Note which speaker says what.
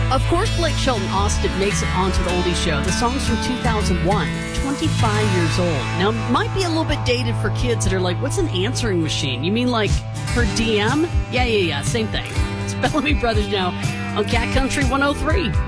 Speaker 1: Of course, Blake Shelton Austin makes it onto the Oldie Show. The song's from 2001, 25 years old. Now, it might be a little bit dated for kids that are like, what's an answering machine? You mean like her DM? Yeah, same thing. It's Bellamy Brothers now on Cat Country 103.